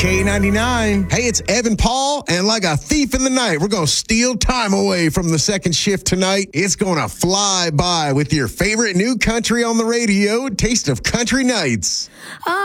K99. Hey, it's Evan Paul, and like a thief in the night, we're going to steal time away from the second shift tonight. It's going to fly by with your favorite new country on the radio, Taste of Country Nights.